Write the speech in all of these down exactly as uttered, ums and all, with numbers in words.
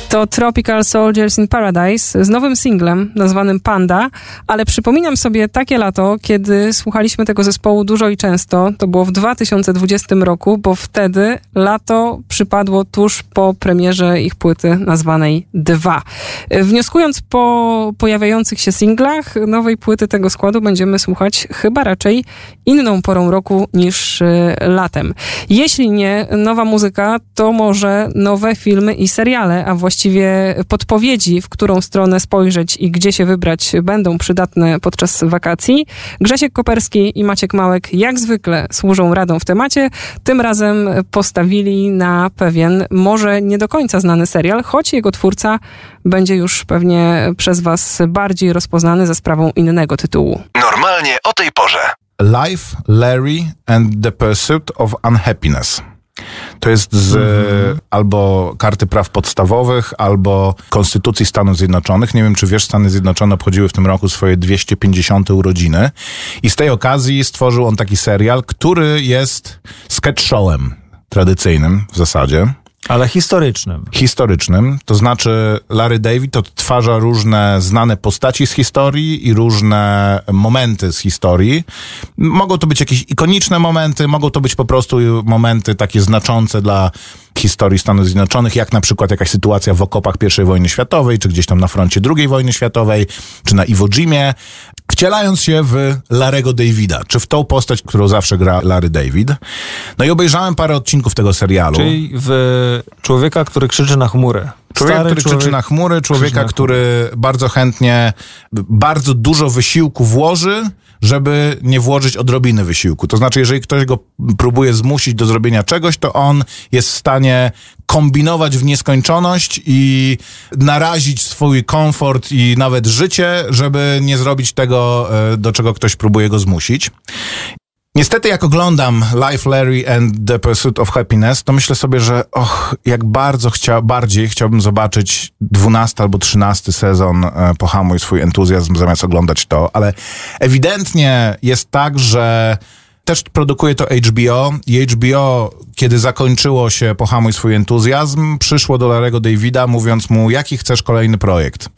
To Tropical Soldiers in Paradise z nowym singlem nazwanym Panda, ale przypominam sobie takie lato, kiedy słuchaliśmy tego zespołu dużo i często. To było w dwa tysiące dwudziestym roku, bo wtedy lato przypadło tuż po premierze ich płyty nazwanej Dwa. Wnioskując po pojawiających się singlach nowej płyty tego składu, będziemy słuchać chyba raczej inną porą roku niż latem. Jeśli nie nowa muzyka, to może nowe filmy i seriale, a właściwie Właściwie podpowiedzi, w którą stronę spojrzeć i gdzie się wybrać, będą przydatne podczas wakacji. Grzesiek Koperski i Maciek Małek jak zwykle służą radą w temacie. Tym razem postawili na pewien, może nie do końca znany serial, choć jego twórca będzie już pewnie przez was bardziej rozpoznany za sprawą innego tytułu. Normalnie o tej porze. Life, Larry and the Pursuit of Unhappiness. To jest z mm-hmm. albo Karty Praw Podstawowych, albo Konstytucji Stanów Zjednoczonych. Nie wiem, czy wiesz, Stany Zjednoczone obchodziły w tym roku swoje dwieście pięćdziesiąte urodziny i z tej okazji stworzył on taki serial, który jest sketch showem tradycyjnym w zasadzie. Ale historycznym. Historycznym, to znaczy Larry David odtwarza różne znane postaci z historii i różne momenty z historii. Mogą to być jakieś ikoniczne momenty, mogą to być po prostu momenty takie znaczące dla historii Stanów Zjednoczonych, jak na przykład jakaś sytuacja w okopach pierwszej wojny światowej, czy gdzieś tam na froncie drugiej wojny światowej, czy na Iwo Jimie, wcielając się w Larry'ego Davida, czy w tą postać, którą zawsze gra Larry David. No i obejrzałem parę odcinków tego serialu. Czyli w człowieka, który krzyczy na chmurę. Człowiek, Stary który człowiek, krzyczy na chmury, człowieka, na który bardzo chętnie, bardzo dużo wysiłku włoży, żeby nie włożyć odrobiny wysiłku. To znaczy, jeżeli ktoś go próbuje zmusić do zrobienia czegoś, to on jest w stanie kombinować w nieskończoność i narazić swój komfort i nawet życie, żeby nie zrobić tego, do czego ktoś próbuje go zmusić. Niestety, jak oglądam Life, Larry and the Pursuit of Happiness, to myślę sobie, że och, jak bardzo chcia, bardziej chciałbym zobaczyć dwunasty albo trzynasty sezon e, Pohamuj swój entuzjazm, zamiast oglądać to, ale ewidentnie jest tak, że też produkuje to H B O i H B O, kiedy zakończyło się Pohamuj swój entuzjazm, przyszło do Larry'ego Davida, mówiąc mu, jaki chcesz kolejny projekt.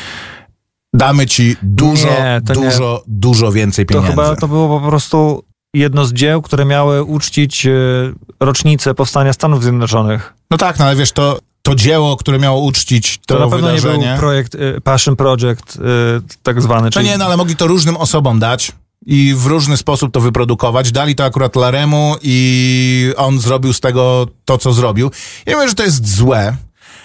Damy ci dużo, nie, dużo, nie. dużo więcej pieniędzy. To chyba to było po prostu jedno z dzieł, które miały uczcić y, rocznicę powstania Stanów Zjednoczonych. No tak, no ale wiesz, to, to dzieło, które miało uczcić to, to na pewno wydarzenie. nie był projekt, y, Passion Project, y, tak zwany. No czyli... nie, no ale mogli to różnym osobom dać i w różny sposób to wyprodukować. Dali to akurat Laremu i on zrobił z tego to, co zrobił. Ja mówię, że to jest złe,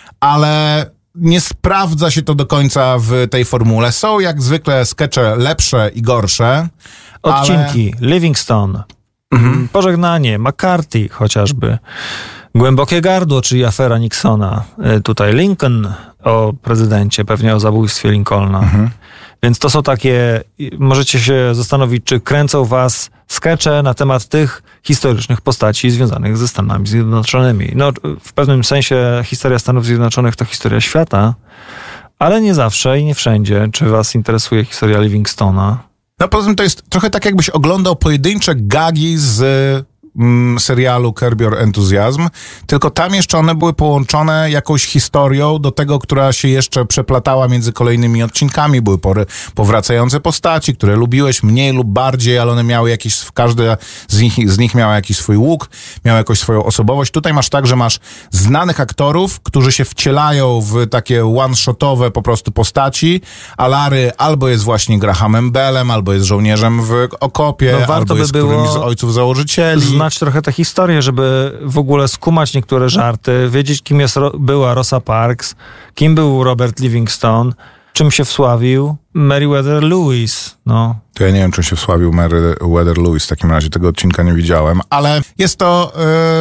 ale nie sprawdza się to do końca w tej formule. Są jak zwykle skecze lepsze i gorsze. Odcinki, ale... Livingstone, mhm. Pożegnanie, McCarthy chociażby, Głębokie Gardło, czyli afera Nixona, tutaj Lincoln o prezydencie, pewnie o zabójstwie Lincolna. Mhm. Więc to są takie, możecie się zastanowić, czy kręcą was skecze na temat tych historycznych postaci związanych ze Stanami Zjednoczonymi. No, w pewnym sensie historia Stanów Zjednoczonych to historia świata, ale nie zawsze i nie wszędzie. Czy was interesuje historia Livingstone'a? No poza tym to jest trochę tak, jakbyś oglądał pojedyncze gagi z mm, serialu Curb Your Enthusiasm, tylko tam jeszcze one były połączone jakąś historią do tego, która się jeszcze przeplatała między kolejnymi odcinkami. Były pory, powracające postaci, które lubiłeś mniej lub bardziej, ale one miały jakieś, każde z nich, z nich miała jakiś swój łuk, miała jakąś swoją osobowość. Tutaj masz tak, że masz znanych aktorów, którzy się wcielają w takie one-shotowe po prostu postaci, a Larry albo jest właśnie Grahamem Bellem, albo jest żołnierzem w okopie, no, albo by jest było którymś z ojców założycieli. Znać trochę tę historię, żeby w ogóle skumać niektóre żarty, wiedzieć, kim jest, była Rosa Parks, kim był Robert Livingstone, czym się wsławił Meriwether Lewis. No. To ja nie wiem, czym się wsławił Meriwether Lewis, w takim razie tego odcinka nie widziałem, ale jest to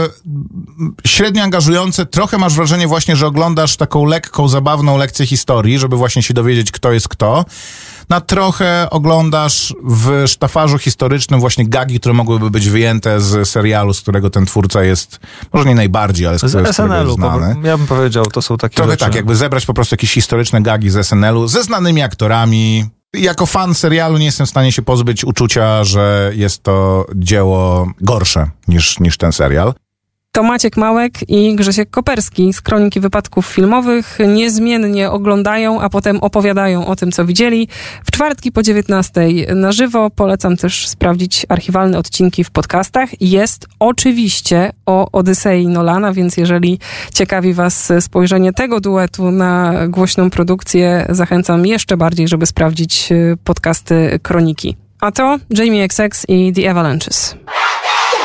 yy, średnio angażujące. Trochę masz wrażenie właśnie, że oglądasz taką lekką, zabawną lekcję historii, żeby właśnie się dowiedzieć, kto jest kto. Na trochę oglądasz w sztafarzu historycznym właśnie gagi, które mogłyby być wyjęte z serialu, z którego ten twórca jest, może nie najbardziej, ale z, z którego S N L-u, jest znany. Po, ja bym powiedział, to są takie Trochę rzeczy. tak, jakby zebrać po prostu jakieś historyczne gagi z S N L-u, ze znanymi aktorami. Jako fan serialu nie jestem w stanie się pozbyć uczucia, że jest to dzieło gorsze niż, niż ten serial. To Maciek Małek i Grzesiek Koperski z Kroniki Wypadków Filmowych niezmiennie oglądają, a potem opowiadają o tym, co widzieli. W czwartki po dziewiętnastej na żywo. Polecam też sprawdzić archiwalne odcinki w podcastach. Jest oczywiście o Odysei Nolana, więc jeżeli ciekawi was spojrzenie tego duetu na głośną produkcję, zachęcam jeszcze bardziej, żeby sprawdzić podcasty Kroniki. A to Jamie X X i The Avalanches.